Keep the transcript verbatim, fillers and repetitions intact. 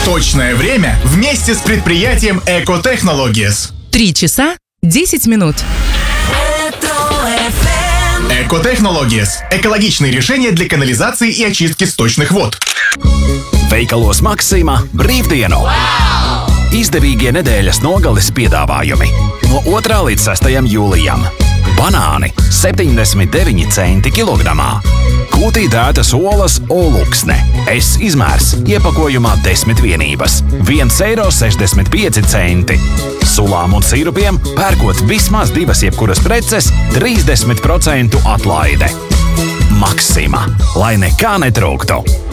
Точное время вместе с предприятием Экотехнологиес. Три часа десять минут. Экотехнологиес – экологичные решения для канализации и очистки сточных вод. Veikalos Maksima brīvdienu. Wow! Izdevīgie nedēļas nogales piedāvājumi. No otrā līdz sestajam jūlijam. Banāni septiņdesmit deviņi centi kilogramā. Kūtī dētas olas Oluksne. S izmērs iepakojumā desmit vienības. viens eiro sešdesmit pieci centi. Sulām un sīrupiem pērkot vismaz divas jebkuras preces trīsdesmit procentu atlaide. Maksima, lai nekā netrūktu.